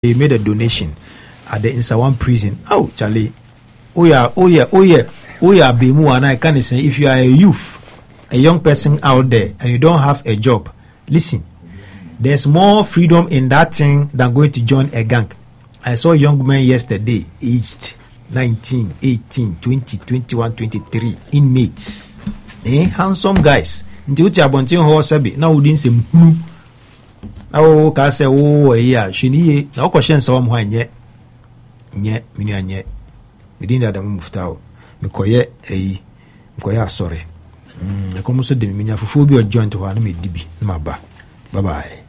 made a donation at the Insawan prison. Oh, Charlie. Oh yeah. Bemu, and I can say, if you are a youth, a young person out there, and you don't have a job, listen. There's more freedom in that thing than going to join a gang. I saw a young man yesterday, aged 19, 18, 20, 21, 23, inmates. Handsome guys. Nti abontin ho sabi na wudin sem hunu. Na ka say yeah, shini na ko hyen saw mo anye. Nye, mini anye. Midin da mu muftawo. Mikoye asore. Ko mo so de minya fufu bi o joint ho na me dibi na maba. Bye bye.